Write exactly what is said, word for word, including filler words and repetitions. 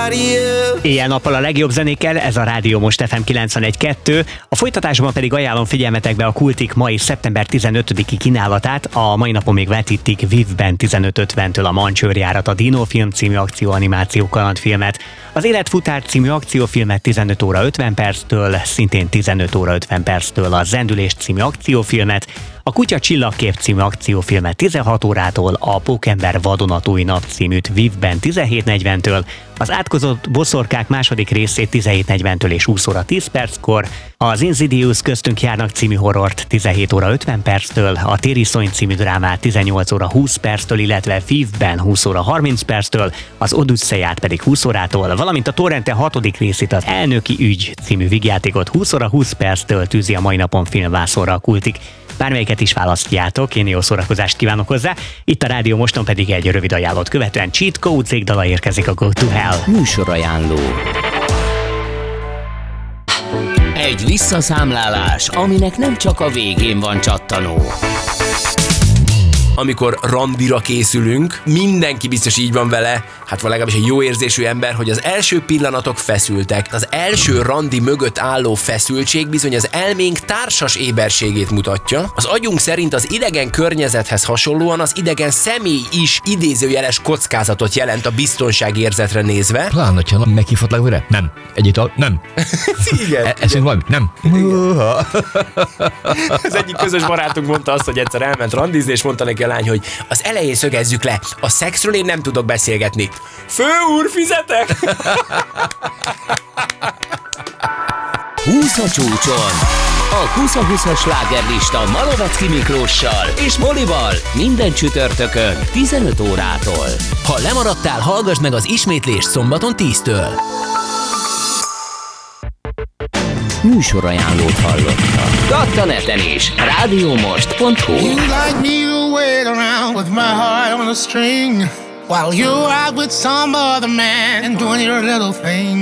somebody else. Éjjel-nappal a legjobb zenékkel, ez a Rádió Most ef em kilencvenegy kettő. A folytatásban pedig ajánlom figyelmetekbe a Kultik mai szeptember tizenötödiki kínálatát. A mai napon még vetítik Vivben tizenöt ötventől a Mancsőrjárat, a Dino film című akcióanimáció kalandfilmet, az Életfutár című akciófilmet tizenöt óra ötven perctől, szintén tizenöt óra ötven perctől a Zendülés című akciófilmet, a Kutya Csillagkép című akciófilmet tizenhat órától, a Pókember vadonatúj nap címűt Vivben tizenhét negyventől, az Átkozott boszorkák második részét tizenhét negyventől és húsz óra tíz perckor, az Insidious köztünk járnak című horrort tizenhét óra ötven perctől, a Tériszony című drámát tizennyolc óra húsz perctől, illetve Vivben húsz óra harminc perctől, az Odusszeját pedig húsz órától, valamint a Torrenten hatodik részét, az Elnöki ügy című vígjátékot húsz óra húsz perctől tűzi a mai napon filmvászonra a Kultik. Bármelyiket is választjátok, én jó szórakozást kívánok hozzá. Itt a Rádió Moston pedig egy rövid ajánlót követően Cheat Code cégdala érkezik a Go to Hell. Műsorajánló. Egy visszaszámlálás, aminek nem csak a végén van csattanó. Amikor randira készülünk, mindenki biztos így van vele, hát vagy legalábbis egy jó érzésű ember, hogy az első pillanatok feszültek. Az első randi mögött álló feszültség bizony az elménk társas éberségét mutatja. Az agyunk szerint az idegen környezethez hasonlóan az idegen személy is idézőjeles kockázatot jelent a biztonságérzetre nézve. Pláne, ha meghívhatlak újra? Nem. Egyáltalán nem. Igen. E- Eszünk valami? Nem. Az egyik közös barátunk mondta azt, hogy egyszer elment randizni, és mondta neki a lány, hogy az elején szögezzük le, a szexről én nem tudok beszélgetni. Fő úr, fizetek! húsz a csúcson. A húsz-húszas slágerlista Malovecki Miklóssal és Molival minden csütörtökön tizenöt órától. Ha lemaradtál, hallgass meg az ismétlést szombaton tíztől. Műsorajánlót hallottak. Gatta neten is. rádiómost pont hu. You like me to wait around with my heart on a string while you're out with some other man and doing your little thing.